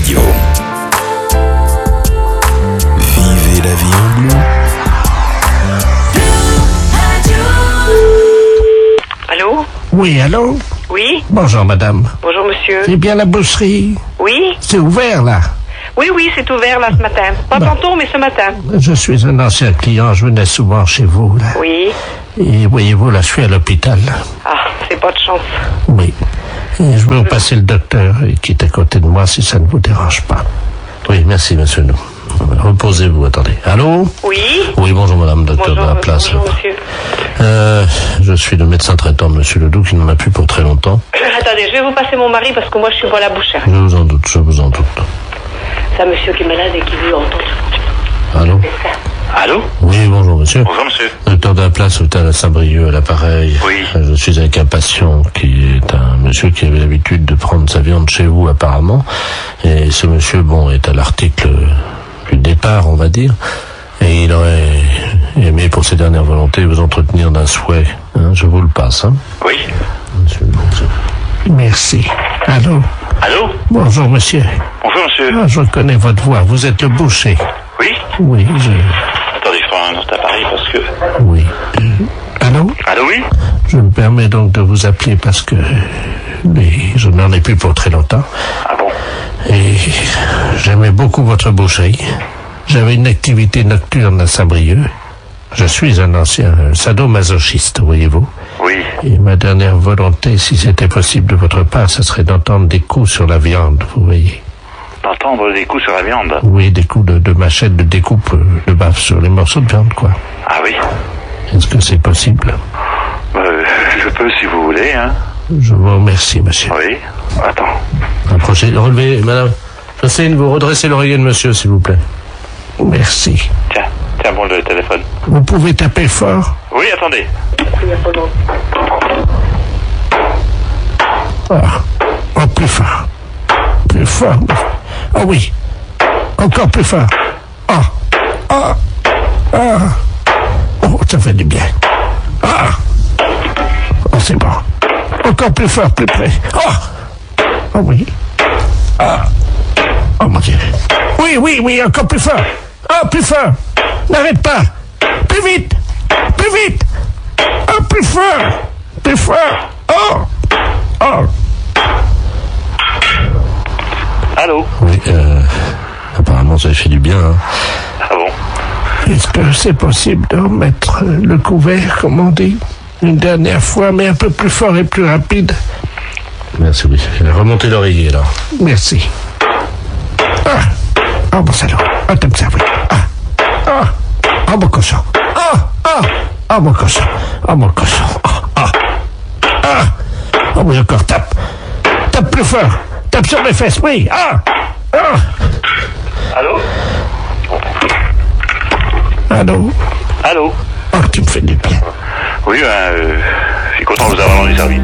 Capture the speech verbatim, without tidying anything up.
Radio. Vivez la vie en bleu. Allô? Oui, allô? Oui? Bonjour, madame. Bonjour, monsieur. C'est bien la boucherie? Oui? C'est ouvert, là? Oui, oui, c'est ouvert, là, ce matin. Pas Bon. tantôt, mais ce matin. Je suis un ancien client, je venais souvent chez vous, là. Oui. Et voyez-vous, là, je suis à l'hôpital. Ah, c'est pas de chance. Oui. Et je veux vous passer le docteur euh, qui est à côté de moi, si ça ne vous dérange pas. Oui, merci, monsieur. Nous. Reposez-vous, attendez. Allô? Oui? Oui, bonjour, madame, docteur Bonjour, de la place. bonjour, monsieur. Euh, je suis le médecin traitant de monsieur Ledoux, qui n'en a plus pour très longtemps. Attendez, je vais vous passer mon mari parce que moi, je suis pas la bouchère. Je vous en doute, je vous en doute. C'est un monsieur qui est malade et qui veut entendre. Allô? Allô? Oui, bonjour, monsieur. Bonjour, monsieur. Docteur de la place, hôtel à Saint-Brieuc, à l'appareil. Oui. Je suis avec un patient qui est un monsieur qui avait l'habitude de prendre sa viande chez vous, apparemment. Et ce monsieur, bon, est à l'article du départ, on va dire. Et il aurait aimé, pour ses dernières volontés, vous entretenir d'un souhait. Hein, je vous le passe, hein. Oui. Monsieur, monsieur. Merci. Allô? Allô? Bonjour, monsieur. Bonjour, monsieur. Ah, je reconnais votre voix. Vous êtes le boucher. Oui? Oui, je... Attendez, je prends un autre appareil parce que... Oui. Euh, allô? Allô, oui? Je me permets donc de vous appeler parce que les... je n'en ai plus pour très longtemps. Ah bon? Et j'aimais beaucoup votre boucherie. J'avais une activité nocturne à Saint-Brieuc. Je suis un ancien sadomasochiste, voyez-vous. Oui. Et ma dernière volonté, si c'était possible de votre part, ce serait d'entendre des coups sur la viande, vous voyez. D'entendre des coups sur la viande? Oui, des coups de, de machette de découpe euh, de baffe sur les morceaux de viande, quoi. Ah oui? Est-ce que c'est possible? Euh, je peux si vous voulez, hein. Je vous remercie, monsieur. Oui. Attends. Approchez, relevez, madame. Jocelyne, vous redressez l'oreiller de monsieur, s'il vous plaît. Merci. Tiens, tiens bon le téléphone. Vous pouvez taper fort? Oui, attendez. Ah, oh, plus fort. Plus fort. Ah oui. Encore plus fort. Ah. Ah. Ah. Oh, ça fait du bien. Ah. Oh, c'est bon. Encore plus fort, plus près. Ah. Oh oui. Ah. Oh mon Dieu. Oui, oui, oui, encore plus fort. Ah, plus fort. N'arrête pas. Plus vite. Plus vite. Ah, plus fort. Plus fort. Oh. Oh. Allô? Oui, euh, apparemment ça fait du bien. Hein. Ah bon? Est-ce que c'est possible de remettre le couvert, comme on dit, une dernière fois, mais un peu plus fort et plus rapide? Merci, oui. Remontez l'oreiller, là. Merci. Ah! Oh, mon salaud. Ah, t'aimes ça, oui. Ah! Ah! Ah, mon cochon. Ah! Ah! Ah, mon cochon. Ah, mon cochon. Ah! Ah! Ah! Oh, oui, encore, tape. Tape plus fort. Tape sur mes fesses, oui. Ah! Ah! Allô? Allô? Allô? Oh, tu me fais du bien. Oui, ben, euh, je suis content de vous avoir rendu service.